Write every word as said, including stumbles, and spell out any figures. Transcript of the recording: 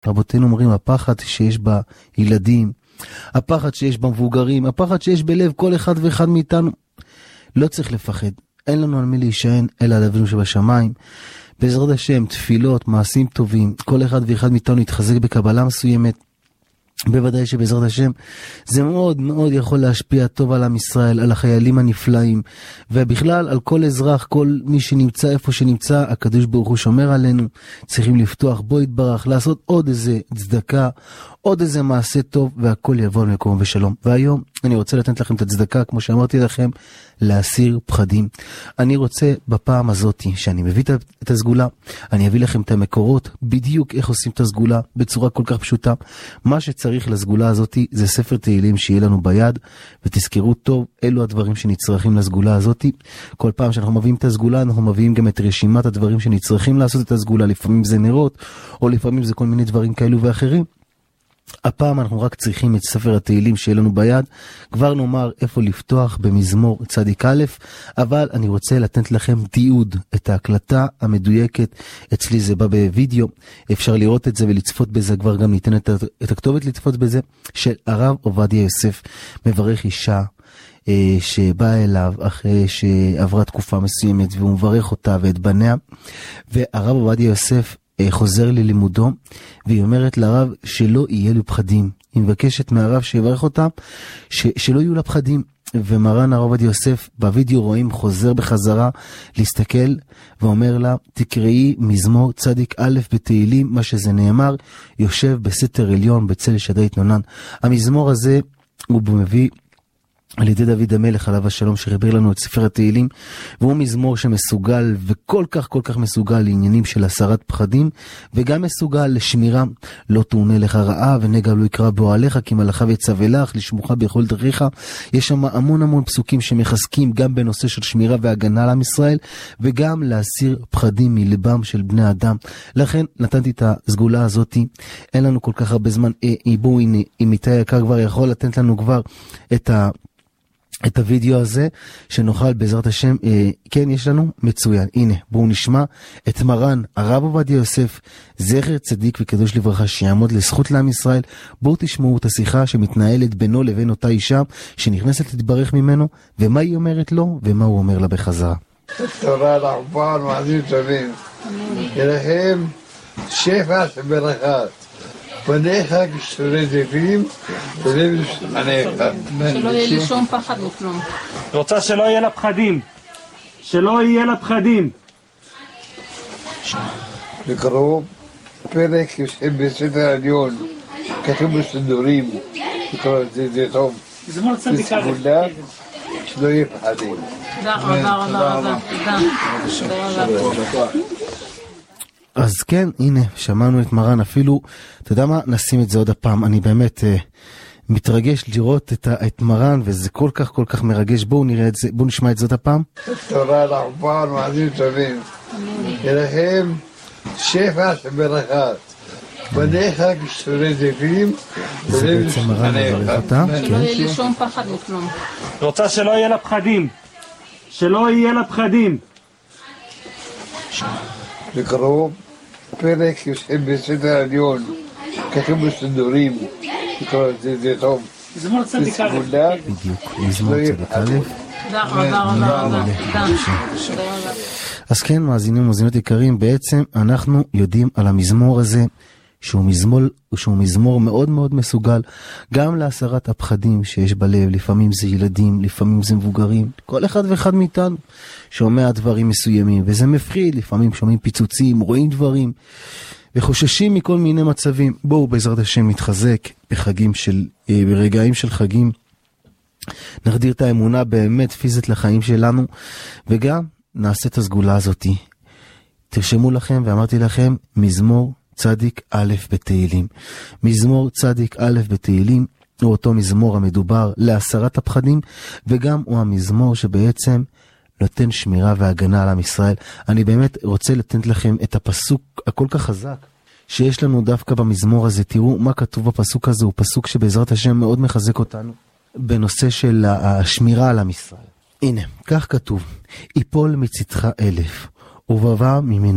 רבותינו אומרים, הפחד שיש בילדים, הפחד שיש במבוגרים, הפחד שיש בלב כל אחד ואחד מאיתנו, לא צריך לפחד. אין לנו על מי להישען, אלא על אבינו שבשמיים. בעזרת השם, תפילות, מעשים טובים, כל אחד ואחד מאיתנו יתחזק בקבלה מסוימת. בוודאי שבעזרת השם זה מאוד מאוד יכול להשפיע טוב על עם ישראל, על החיילים הנפלאים, ובכלל על כל אזרח, כל מי שנמצא איפה שנמצא, הקדוש ברוך הוא שומר עלינו. צריכים לפתוח בו יתברך, לעשות עוד איזה צדקה, עוד איזה מעשה טוב, והכל יבוא למקום ושלום. והיום אני רוצה לתת לכם את הצדקה, כמו שאמרתי לכם, להסיר פחדים. אני רוצה בפעם הזאת, שאני מביא את הסגולה, אני אביא לכם את המקורות, בדיוק איך עושים את הסגולה, בצורה כל כך פשוטה. מה שצריך לסגולה הזאת, זה ספר תהילים שיהיה לנו ביד, ותזכרו טוב, אלו הדברים שנצרכים לסגולה הזאת. כל פעם שאנחנו מביאים את הסגולה, אנחנו מביאים גם את רשימת הדברים שנצרכים לעשות את הסגולה. לפעמים זה נרות, או לפעמים זה כל מיני דברים כאלו ואחרים. הפעם אנחנו רק צריכים את ספר התהילים שיהיה לנו ביד. כבר נאמר איפה לפתוח, במזמור צדיק א', אבל אני רוצה לתת לכם תיעוד, את ההקלטה המדויקת. אצלי זה בא בווידאו, אפשר לראות את זה ולצפות בזה, כבר גם ניתן את, את הכתובת לצפות בזה, של הרב עובדיה יוסף, מברך אישה אה, שבאה אליו אחרי שעברה תקופה מסוימת, והוא מברך אותה ואת בניה, והרב עובדיה יוסף חוזר ללימודו, והיא אומרת לרב שלא יהיה לו פחדים. היא מבקשת מהרב שיברך אותה, ש, שלא יהיו לה פחדים. ומרן הרב עובדיה יוסף בווידאו רואים חוזר בחזרה להסתכל, ואומר לה, תקראי מזמור צדיק א' בתהילים, מה שזה נאמר, יושב בסתר עליון בצל שדי התנונן. המזמור הזה הוא מביא על ידי דוד המלך עליו השלום, שחיבר לנו את ספר התהילים, והוא מזמור שמסוגל וכל כך כל כך מסוגל לעניינים של הסרת פחדים, וגם מסוגל לשמירה. לא תעונה לך רעה ונגע לא יקרא באוהליך, כי מלאכיו יצווה לך לשמוך בכל דרכיך. יש שם המון המון פסוקים שמחזקים גם בנושא של שמירה והגנה על עם ישראל, וגם להסיר פחדים מלבם של בני אדם. לכן נתנתי את הסגולה הזאת. אין לנו כל כך הרבה זמן. בואו, הנה, אם איתי יקר כבר יכול לתת לנו כבר את ה את הוידאו הזה, שנוכל בעזרת השם, אה, כן, יש לנו מצוין. הנה, בואו נשמע את מרן הרב עובדיה יוסף, זכר צדיק וקדוש לברכה, שיעמוד לזכות לעם ישראל. בואו תשמעו את השיחה שמתנהלת בינו לבין אותה אישה שנכנסת להתברך ממנו, ומה היא אומרת לו ומה הוא אומר לה בחזרה. תורה לעופן ועדים טובים, ירחם שפע ברכת, פניך כשרי זיפים, ולב שולחניך. שלא יהיה לי שום פחד מכלום. רוצה שלא יהיה לה פחדים. שלא יהיה לה פחדים. לקרוא פרק בספר העליון, כתוב בסידורים, לקרוא את זה, זה טוב. זה מאוד צדיק א'. בסגולה, שלא יהיה פחדים. תודה רבה רבה רבה. תודה. אז כן, הנה, שמענו את מרן. אפילו, אתה יודע מה? נשים את זה עוד הפעם. אני באמת אה, מתרגש לראות את, את מרן, וזה כל כך כל כך מרגש. בואו נראה את זה, בואו נשמע את זה עוד הפעם. תורה לעופן ועדים טובים, ירחם שפע ברכת, פניך כשרי זיפים, ולב שולחניך. שלא יהיה לי שום פחד מכלום. רוצה שלא יהיה לה פחדים. שלא יהיה לה פחדים. לקרוא פרק בספר העליון, כתוב בסידורים, לקרוא את זה, זה טוב. זה מאוד צדיק א'. בסגולה, בדיוק, מזמור צדיק א'. תודה רבה רבה רבה. תודה. אז כן, מאזינים ומאזינות יקרים, בעצם אנחנו יודעים על המזמור הזה, שהוא מזמור, שהוא מזמור מאוד מאוד מסוגל, גם להסרת הפחדים שיש בלב. לפעמים זה ילדים, לפעמים זה מבוגרים, כל אחד ואחד מאיתנו שומע דברים מסוימים, וזה מפחיד. לפעמים שומעים פיצוצים, רואים דברים, וחוששים מכל מיני מצבים. בואו בעזרת השם נתחזק בחגים של, ברגעים של חגים, נחדיר את האמונה באמת פיזית לחיים שלנו, וגם נעשה את הסגולה הזאת. תרשמו לכם, ואמרתי לכם, מזמור צדיק א' בתהילים. מזמור צדיק א' בתהילים הוא אותו מזמור המדובר להסרת הפחדים, וגם הוא המזמור שבעצם נותן שמירה והגנה על עם ישראל. אני באמת רוצה לתת לכם את הפסוק הכל כך חזק שיש לנו דווקא במזמור הזה. תראו מה כתוב בפסוק הזה, הוא פסוק שבעזרת השם מאוד מחזק אותנו בנושא של השמירה על עם ישראל. הנה, כך כתוב, יפול מצדך אלף ובבא ממנו